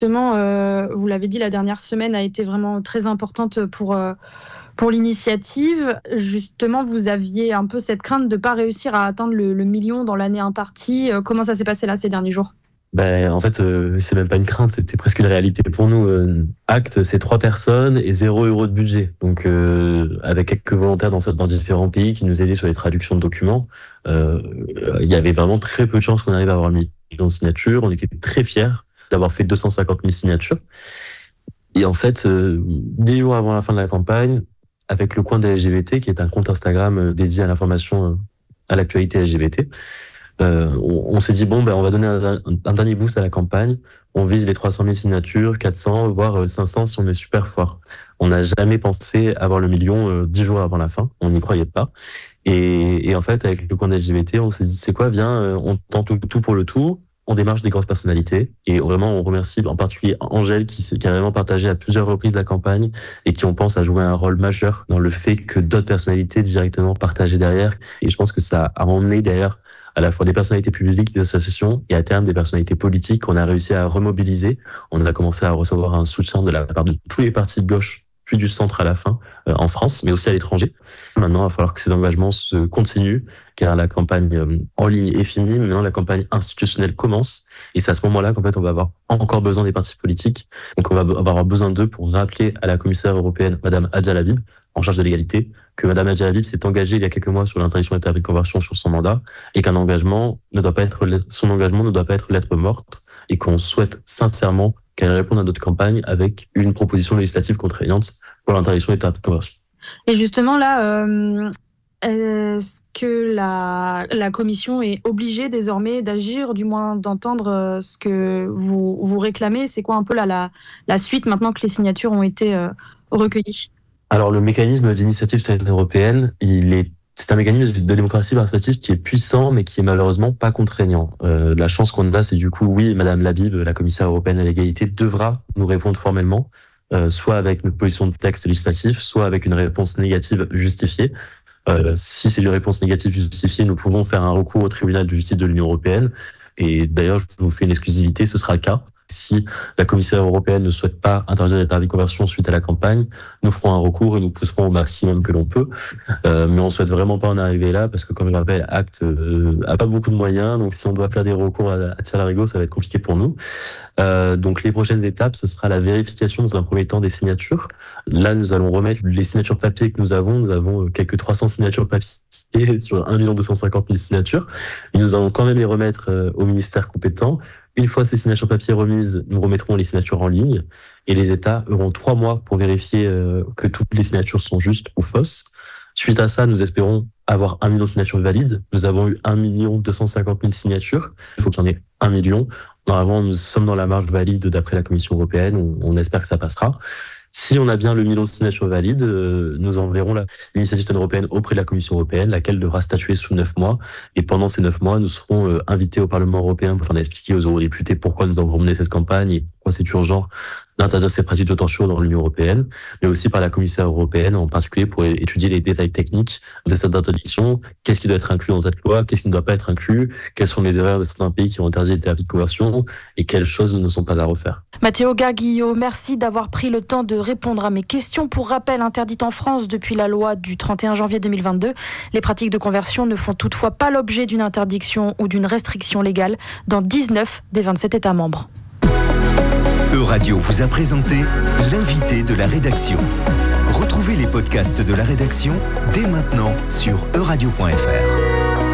Justement, vous l'avez dit, la dernière semaine a été vraiment très importante pour l'initiative. Justement, vous aviez un peu cette crainte de ne pas réussir à atteindre le million dans l'année impartie. Comment ça s'est passé là ces derniers jours? En fait, c'est même pas une crainte, c'était presque une réalité pour nous. Acte, c'est 3 personnes et 0 € de budget. Donc, avec quelques volontaires dans différents pays qui nous aidaient sur les traductions de documents, il y avait vraiment très peu de chances qu'on arrive à avoir 1 million de signatures. On était très fiers d'avoir fait 250 000 signatures. Et en fait, 10 jours avant la fin de la campagne, avec le coin des LGBT, qui est un compte Instagram dédié à l'information, à l'actualité LGBT, on s'est dit, on va donner un dernier boost à la campagne. On vise les 300 000 signatures, 400, voire 500 si on est super fort. On n'a jamais pensé avoir le million 10 jours avant la fin. On n'y croyait pas. Et en fait, avec le coin des LGBT, on s'est dit, c'est quoi, viens, on tente tout pour le tout. On démarche des grosses personnalités. Et vraiment, on remercie en particulier Angèle qui a vraiment partagé à plusieurs reprises la campagne et qui, on pense, a joué un rôle majeur dans le fait que d'autres personnalités directement partageaient derrière. Et je pense que ça a emmené derrière à la fois des personnalités publiques, des associations et à terme des personnalités politiques qu'on a réussi à remobiliser. On a commencé à recevoir un soutien de la part de tous les partis de gauche, puis du centre à la fin, en France, mais aussi à l'étranger. Maintenant, il va falloir que ces engagements se continuent, car la campagne en ligne est finie, mais maintenant la campagne institutionnelle commence. Et c'est à ce moment-là qu'en fait, on va avoir encore besoin des partis politiques. Donc, on va avoir besoin d'eux pour rappeler à la commissaire européenne, Madame Hadja Labib, en charge de l'égalité, que Madame Hadja Labib s'est engagée il y a quelques mois sur l'interdiction des thérapies de conversion sur son mandat, et qu'un engagement son engagement ne doit pas être lettre morte, et qu'on souhaite sincèrement qu'elle réponde à notre campagne avec une proposition législative contraignante pour l'interdiction des thérapies de conversion. Et justement, là, est-ce que la commission est obligée désormais d'agir, du moins d'entendre ce que vous réclamez? C'est quoi un peu la suite maintenant que les signatures ont été recueillies? Alors, le mécanisme d'initiative citoyenne européenne, c'est un mécanisme de démocratie participative qui est puissant, mais qui est malheureusement pas contraignant. La chance qu'on a, c'est du coup, oui, Madame Labib, la commissaire européenne à l'égalité, devra nous répondre formellement, soit avec une proposition de texte législatif, soit avec une réponse négative justifiée. Si c'est une réponse négative justifiée, nous pouvons faire un recours au tribunal de justice de l'Union européenne. Et d'ailleurs, je vous fais une exclusivité, ce sera le cas. Si la commissaire européenne ne souhaite pas interdire les thérapies de conversion suite à la campagne, nous ferons un recours et nous pousserons au maximum que l'on peut. Mais on souhaite vraiment pas en arriver là parce que, comme je le rappelle, Acte a pas beaucoup de moyens. Donc, si on doit faire des recours à tire-larigot, ça va être compliqué pour nous. Donc, les prochaines étapes, ce sera la vérification dans un premier temps des signatures. Là, nous allons remettre les signatures papier que nous avons. Nous avons quelques 300 signatures papier sur 1 250 000 signatures. Et nous allons quand même les remettre au ministère compétent. Une fois ces signatures papier remises, nous remettrons les signatures en ligne et les États auront 3 mois pour vérifier que toutes les signatures sont justes ou fausses. Suite à ça, nous espérons avoir 1 million de signatures valides. Nous avons eu 1 250 000 signatures. Il faut qu'il y en ait 1 million. Normalement, nous sommes dans la marge valide d'après la Commission européenne. On espère que ça passera. Si on a bien le million de signatures valides, nous enverrons l'initiative citoyenne européenne auprès de la Commission européenne, laquelle devra statuer sous 9 mois. Et pendant ces 9 mois, nous serons invités au Parlement européen pour expliquer aux eurodéputés pourquoi nous avons mené cette campagne et pourquoi c'est urgent d'interdire ces pratiques de torture dans l'Union européenne, mais aussi par la commissaire européenne, en particulier pour étudier les détails techniques de cette interdiction. Qu'est-ce qui doit être inclus dans cette loi? Qu'est-ce qui ne doit pas être inclus? Quelles sont les erreurs de certains pays qui ont interdit les thérapies de conversion? Et quelles choses ne sont pas à refaire? Matteo Garguillo, merci d'avoir pris le temps de répondre à mes questions. Pour rappel, interdite en France depuis la loi du 31 janvier 2022, les pratiques de conversion ne font toutefois pas l'objet d'une interdiction ou d'une restriction légale dans 19 des 27 États membres. Euradio vous a présenté l'invité de la rédaction. Retrouvez les podcasts de la rédaction dès maintenant sur euradio.fr.